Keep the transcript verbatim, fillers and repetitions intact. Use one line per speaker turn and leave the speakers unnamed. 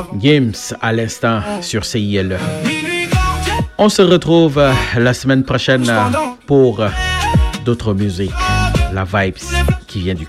Gims à l'instant sur C I L E. On se retrouve la semaine prochaine pour d'autres musiques, la vibes qui vient du